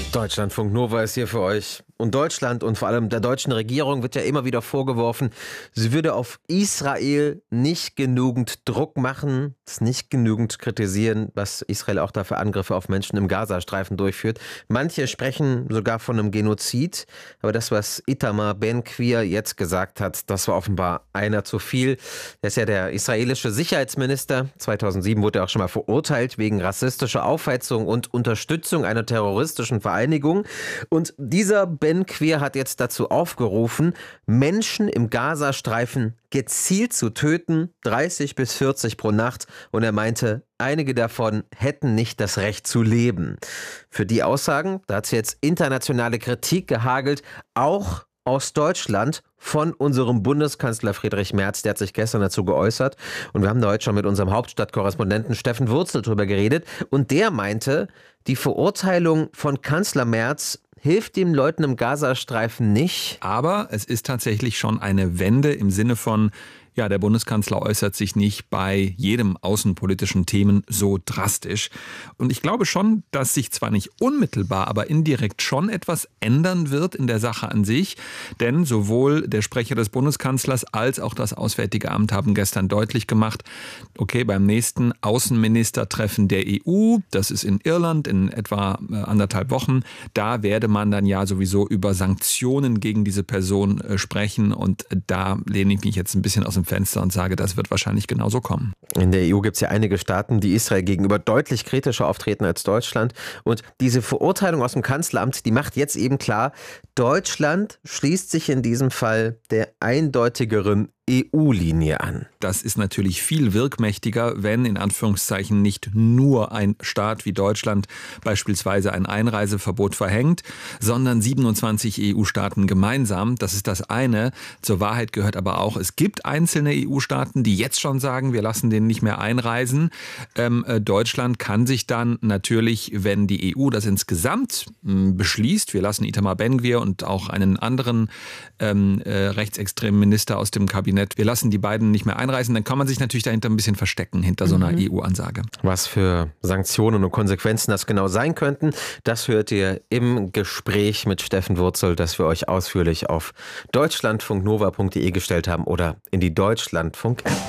Deutschlandfunk Nova ist hier für euch. Und Deutschland und vor allem der deutschen Regierung wird ja immer wieder vorgeworfen, sie würde auf Israel nicht genügend Druck machen, es nicht genügend kritisieren, was Israel auch da für Angriffe auf Menschen im Gazastreifen durchführt. Manche sprechen sogar von einem Genozid. Aber das, was Itamar Ben-Gvir jetzt gesagt hat, das war offenbar einer zu viel. Er ist ja der israelische Sicherheitsminister. 2007 wurde er auch schon mal verurteilt wegen rassistischer Aufheizung und Unterstützung einer terroristischen Vereinigung. Und dieser Ben-Gvir hat jetzt dazu aufgerufen, Menschen im Gazastreifen gezielt zu töten, 30 bis 40 pro Nacht. Und er meinte, einige davon hätten nicht das Recht zu leben. Für die Aussagen, da hat es jetzt internationale Kritik gehagelt, auch aus Deutschland von unserem Bundeskanzler Friedrich Merz. Der hat sich gestern dazu geäußert. Und wir haben da heute schon mit unserem Hauptstadtkorrespondenten Steffen Wurzel drüber geredet. Und der meinte, die Verurteilung von Kanzler Merz hilft den Leuten im Gazastreifen nicht. Aber es ist tatsächlich schon eine Wende im Sinne von, ja, der Bundeskanzler äußert sich nicht bei jedem außenpolitischen Themen so drastisch. Und ich glaube schon, dass sich zwar nicht unmittelbar, aber indirekt schon etwas ändern wird in der Sache an sich. Denn sowohl der Sprecher des Bundeskanzlers als auch das Auswärtige Amt haben gestern deutlich gemacht, okay, beim nächsten Außenministertreffen der EU, das ist in Irland in etwa 1,5 Wochen, da werde man dann ja sowieso über Sanktionen gegen diese Person sprechen. Und da lehne ich mich jetzt ein bisschen aus dem Fenster und sage, das wird wahrscheinlich genauso kommen. In der EU gibt es ja einige Staaten, die Israel gegenüber deutlich kritischer auftreten als Deutschland. Und diese Verurteilung aus dem Kanzleramt, die macht jetzt eben klar, Deutschland schließt sich in diesem Fall der eindeutigeren EU-Linie an. Das ist natürlich viel wirkmächtiger, wenn in Anführungszeichen nicht nur ein Staat wie Deutschland beispielsweise ein Einreiseverbot verhängt, sondern 27 EU-Staaten gemeinsam. Das ist das eine. Zur Wahrheit gehört aber auch, es gibt einzelne EU-Staaten, die jetzt schon sagen, wir lassen den nicht mehr einreisen. Deutschland kann sich dann natürlich, wenn die EU das insgesamt beschließt, wir lassen Itamar Ben-Gvir und auch einen anderen rechtsextremen Minister aus dem Kabinett, wir lassen die beiden nicht mehr einreisen, dann kann man sich natürlich dahinter ein bisschen verstecken, hinter so einer EU-Ansage. Was für Sanktionen und Konsequenzen das genau sein könnten, das hört ihr im Gespräch mit Steffen Wurzel, das wir euch ausführlich auf deutschlandfunknova.de gestellt haben oder in die Deutschlandfunk-App.